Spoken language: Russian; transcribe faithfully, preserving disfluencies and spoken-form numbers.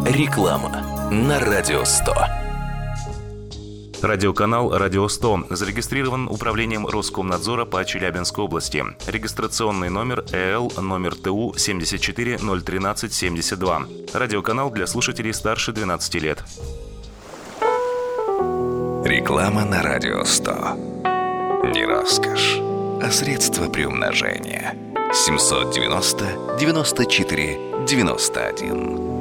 Реклама на Радио сто. Радиоканал «Радио сто» зарегистрирован Управлением Роскомнадзора по Челябинской области. Регистрационный номер э л номер тэ у семьдесят четыре ноль тринадцать семьдесят два. Радиоканал для слушателей старше двенадцати лет. Реклама на Радио сто. Не роскошь, а средство приумножения. семь девяносто девяносто четыре девяносто один.